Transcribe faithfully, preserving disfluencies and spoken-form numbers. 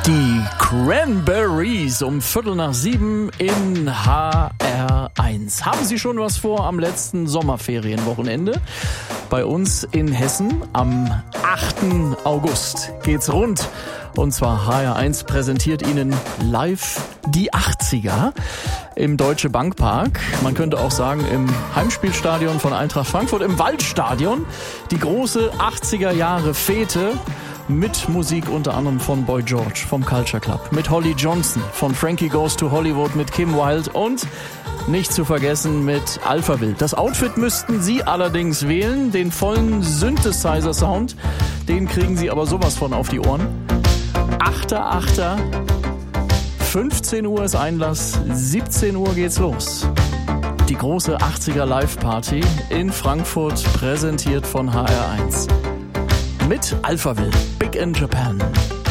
Die Cranberries um Viertel nach sieben in H R eins. Haben Sie schon was vor am letzten Sommerferienwochenende? Bei uns in Hessen am achten August geht's rund. Und zwar H R eins präsentiert Ihnen live die achtziger im Deutsche Bank Park. Man könnte auch sagen im Heimspielstadion von Eintracht Frankfurt, im Waldstadion. Die große achtziger Jahre Fete. Mit Musik unter anderem von Boy George vom Culture Club, mit Holly Johnson von Frankie Goes to Hollywood, mit Kim Wilde und nicht zu vergessen mit Alphaville. Das Outfit müssten Sie allerdings wählen, den vollen Synthesizer-Sound, den kriegen Sie aber sowas von auf die Ohren. achter achter fünfzehn Uhr ist Einlass, siebzehn Uhr geht's los. Die große achtziger Live-Party in Frankfurt, präsentiert von H R eins. Mit Alphaville, Big in Japan.